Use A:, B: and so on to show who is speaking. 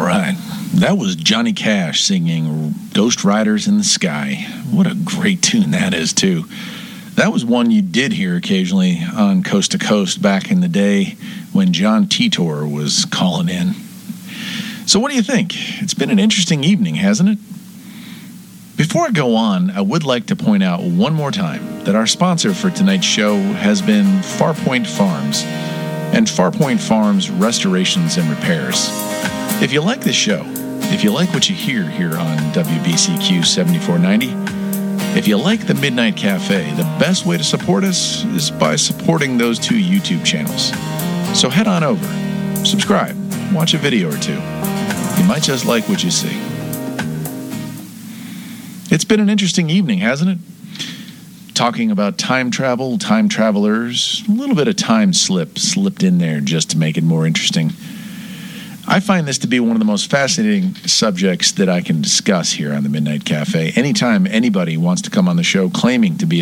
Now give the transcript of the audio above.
A: right. That was Johnny Cash singing Ghost Riders in the Sky. What a great tune that is, too. That was one you did hear occasionally on Coast to Coast back in the day when John Titor was calling in. So what do you think? It's been an interesting evening, hasn't it? Before I go on, I would like to point out one more time that our sponsor for tonight's show has been Farpoint Farms and Farpoint Farms Restorations and Repairs. If you like this show, if you like what you hear here on WBCQ 7490, if you like the Midnight Cafe, the best way to support us is by supporting those two YouTube channels. So head on over, subscribe, watch a video or two. You might just like what you see. It's been an interesting evening, hasn't it? Talking about time travel, time travelers, a little bit of time slipped in there just to make it more interesting. I find this to be one of the most fascinating subjects that I can discuss here on the Midnight Cafe. Anytime anybody wants to come on the show claiming to be